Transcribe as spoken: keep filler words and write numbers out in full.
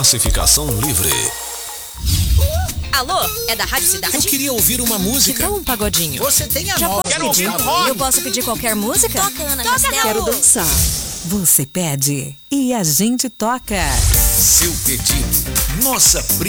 Classificação livre. Alô, é da Rádio Cidade? Eu queria ouvir uma música. Então um pagodinho. Você tem a Já nova. posso Quero pedir? ouvir rock. Eu posso pedir qualquer música? Toca, Ana Toca, Castela. Raul. Quero dançar. Você pede e a gente toca. Seu pedido, nossa